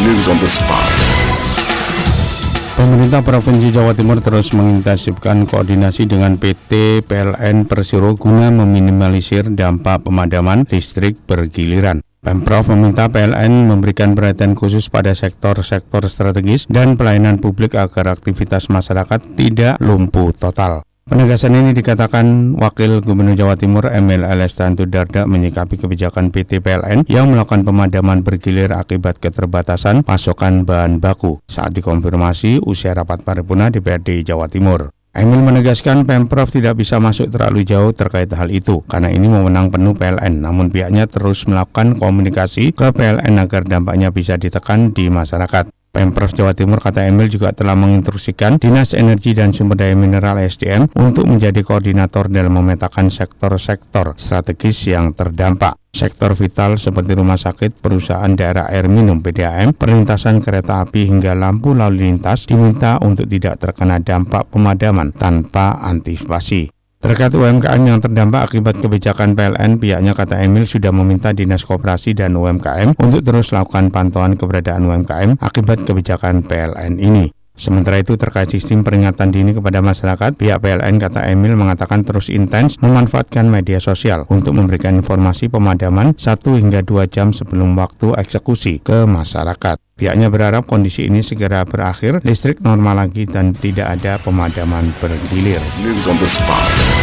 News on the spot. Pemerintah Provinsi Jawa Timur terus mengintensifkan koordinasi dengan PT PLN Persero guna meminimalisir dampak pemadaman listrik bergiliran. Pemprov meminta PLN memberikan perhatian khusus pada sektor-sektor strategis dan pelayanan publik agar aktivitas masyarakat tidak lumpuh total. Penegasan ini dikatakan Wakil Gubernur Jawa Timur Emil Elestianto Dardak menyikapi kebijakan PT PLN yang melakukan pemadaman bergilir akibat keterbatasan pasokan bahan baku saat dikonfirmasi usai rapat paripurna DPRD Jawa Timur. Emil menegaskan Pemprov tidak bisa masuk terlalu jauh terkait hal itu karena ini wewenang penuh PLN, namun pihaknya terus melakukan komunikasi ke PLN agar dampaknya bisa ditekan di masyarakat. Pemprov Jawa Timur, kata Emil, juga telah menginstruksikan Dinas Energi dan Sumber Daya Mineral SDM untuk menjadi koordinator dalam memetakan sektor-sektor strategis yang terdampak. Sektor vital seperti rumah sakit, perusahaan daerah air minum PDAM, perlintasan kereta api hingga lampu lalu lintas diminta untuk tidak terkena dampak pemadaman tanpa antisipasi. Terkait UMKM yang terdampak akibat kebijakan PLN, pihaknya, kata Emil, sudah meminta Dinas Koperasi dan UMKM untuk terus lakukan pantauan keberadaan UMKM akibat kebijakan PLN ini. Sementara itu, terkait sistem peringatan dini kepada masyarakat, pihak PLN, kata Emil, mengatakan terus intens memanfaatkan media sosial untuk memberikan informasi pemadaman 1 hingga 2 jam sebelum waktu eksekusi ke masyarakat. Pihaknya berharap kondisi ini segera berakhir, listrik normal lagi dan tidak ada pemadaman bergilir. News on the spot.